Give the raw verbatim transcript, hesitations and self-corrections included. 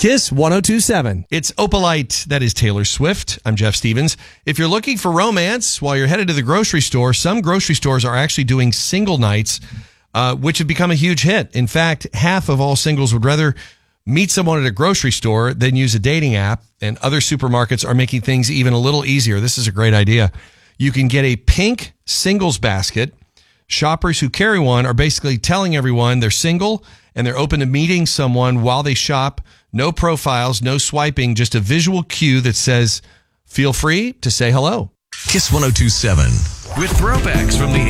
Kiss one oh two point seven. It's Opalite. That is Taylor Swift. I'm Jeff Stevens. If you're looking for romance while you're headed to the grocery store, some grocery stores are actually doing single nights, uh, which have become a huge hit. In fact, half of all singles would rather meet someone at a grocery store than use a dating app, and other supermarkets are making things even a little easier. This is a great idea. You can get a pink singles basket. Shoppers who carry one are basically telling everyone they're single and they're open to meeting someone while they shop. No profiles, no swiping, just a visual cue that says, feel free to say hello. Kiss one oh two point seven with throwbacks from the